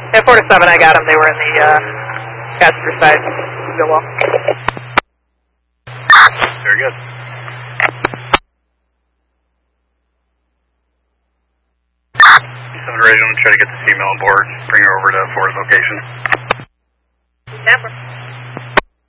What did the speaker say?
Yeah, 4 to 7, I got them. They were in the passenger side wheel well. Very good. I'm going to try to get the female on board, bring her over to Ford's location. Camera.